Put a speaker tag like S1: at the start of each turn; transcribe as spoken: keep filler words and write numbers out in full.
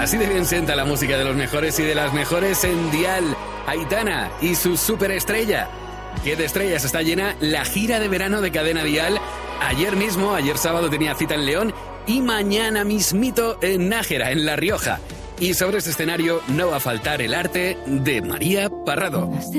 S1: Así de bien sienta la música de los mejores y de las mejores en Dial. Aitana y su superestrella. Que de estrellas está llena la gira de verano de Cadena Dial. Ayer mismo, ayer sábado tenía cita en León y mañana mismito en Nájera, en La Rioja. Y sobre este escenario no va a faltar el arte de María Parrado.